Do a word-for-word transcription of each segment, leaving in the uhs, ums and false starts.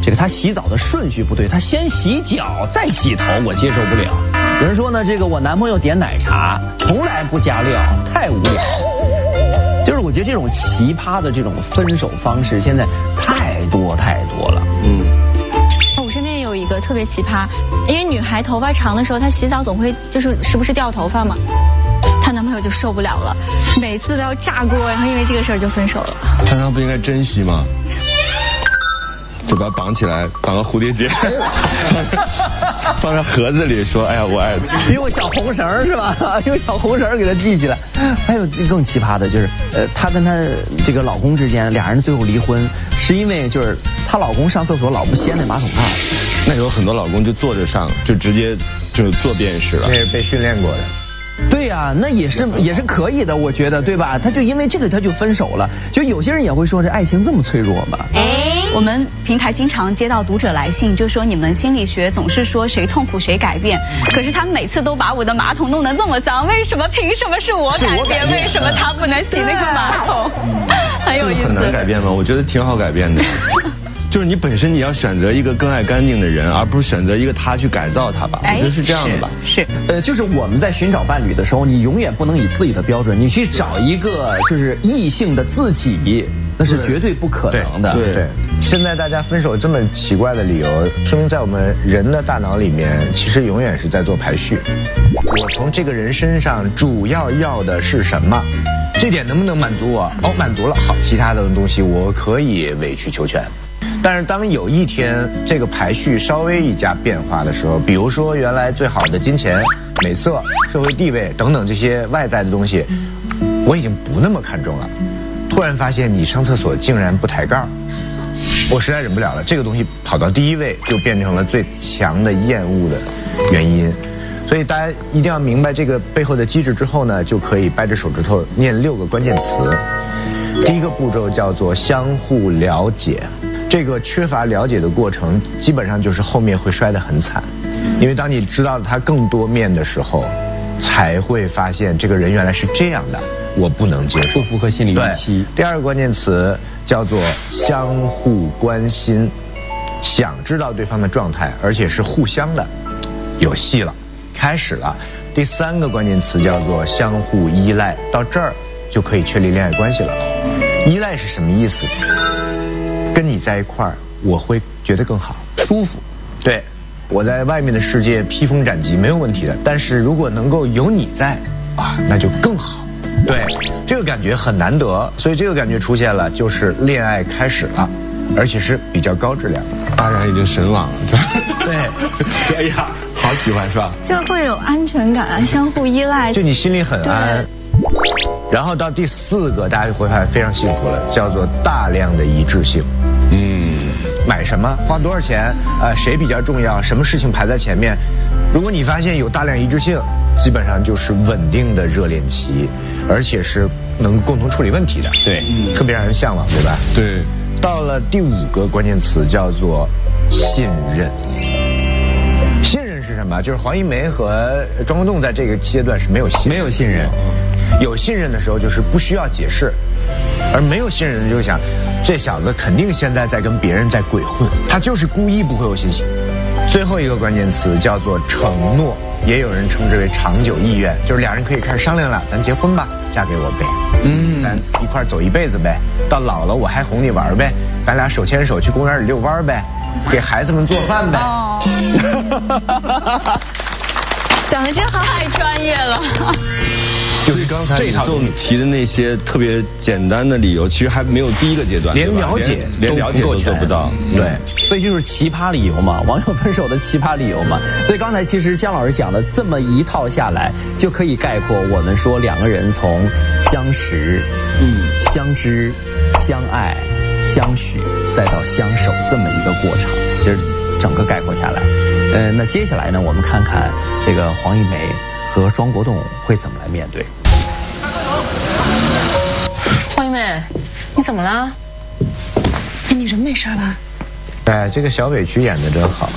这个他洗澡的顺序不对，他先洗脚再洗头，我接受不了。有人说呢，这个我男朋友点奶茶从来不加料，太无聊。就是我觉得这种奇葩的这种分手方式现在太多太多了。嗯， 我身边有一个特别奇葩，因为女孩头发长的时候，她洗澡总会就是时不时掉头发嘛。她男朋友就受不了了，每次都要炸锅，然后因为这个事儿就分手了。 他那不应该珍惜吗？就把它绑起来，绑个蝴蝶结，放在盒子里，说：“哎呀，我爱你。” 用小红绳是吧？用小红绳给它系起来。还有更奇葩的就是，呃，她跟她这个老公之间，俩人最后离婚，是因为就是她老公上厕所老不掀那马桶盖。 那有很多老公就坐着上，就直接就坐便士了。 那是被训练过的。 对呀、啊，那也是也是可以的，我觉得，对吧？他就因为这个他就分手了。就有些人也会说，这爱情这么脆弱吗？ 我们平台经常接到读者来信，就说你们心理学总是说谁痛苦谁改变，可是他们每次都把我的马桶弄得这么脏，为什么凭什么是我改变？为什么他不能洗那个马桶？很有意思。 很难改变吗？我觉得挺好改变的。就是你本身你要选择一个更爱干净的人，而不是选择一个他去改造他吧。我觉得是这样的吧。 是，是呃，就是我们在寻找伴侣的时候，你永远不能以自己的标准，你去找一个就是异性的自己，那是绝对不可能的。 对 对, 对，现在大家分手这么奇怪的理由，说明在我们人的大脑里面，其实永远是在做排序。我从这个人身上主要要的是什么？这点能不能满足我？哦，满足了，好，其他的东西我可以委曲求全。但是当有一天这个排序稍微一加变化的时候，比如说原来最好的金钱、美色、社会地位等等这些外在的东西，我已经不那么看重了。突然发现你上厕所竟然不抬盖，我实在忍不了了。这个东西跑到第一位，就变成了最强的厌恶的原因。所以大家一定要明白这个背后的机制之后呢，就可以掰着手指头念六个关键词。第一个步骤叫做相互了解。这个缺乏了解的过程，基本上就是后面会摔得很惨。因为当你知道他更多面的时候，才会发现这个人原来是这样的，我不能接受， 不符合心理预期。 第二个关键词叫做相互关心，想知道对方的状态，而且是互相的，有戏了，开始了。第三个关键词叫做相互依赖，到这儿就可以确立恋爱关系了。依赖是什么意思？跟你在一块儿，我会觉得更好，舒服。对，我在外面的世界披风斩棘没有问题的，但是如果能够有你在，啊，那就更好。对，这个感觉很难得，所以这个感觉出现了，就是恋爱开始了，而且是比较高质量的。 当然已经神往了， 对， 哎呀，好喜欢是吧？ 就会有安全感啊，相互依赖， 就你心里很安。然后到第四个，大家就会发现非常幸福了，叫做大量的一致性。嗯，买什么，花多少钱，呃，谁比较重要，什么事情排在前面。如果你发现有大量一致性，基本上就是稳定的热恋期，而且是能共同处理问题的。 对， 嗯，特别让人向往，对吧？ 对。 到了第五个关键词叫做信任。信任是什么？就是黄一梅和庄国栋在这个阶段是没有信任， 没有信任。 有信任的时候就是不需要解释，而没有信任的就想，这小子肯定现在在跟别人在鬼混，他就是故意不会有信心。最后一个关键词叫做承诺，也有人称之为长久意愿，就是俩人可以开始商量了，咱结婚吧，嫁给我呗，嗯，咱一块走一辈子呗，到老了我还哄你玩呗，咱俩手牵手去公园里遛弯呗，给孩子们做饭呗。哦， 讲的真好， 太专业了。 就是刚才你总提的那些特别简单的理由，其实还没有第一个阶段， 连了解连了解都做不到。 对， 所以就是奇葩理由嘛，网友分手的奇葩理由嘛。所以刚才其实姜老师讲的这么一套下来，就可以概括我们说两个人从相识、嗯、相知、相爱、相许，再到相守这么一个过程。其实整个概括下来，呃，那接下来呢，我们看看这个黄一梅和庄国栋会怎么来面对。 黄一梅，你怎么了？哎，你人没事吧？ 哎，这个小委屈演得真好。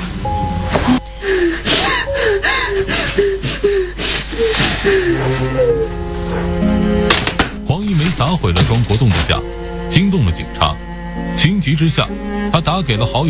黄一梅砸毁了庄国栋的家，惊动了警察。情急之下，他打给了好友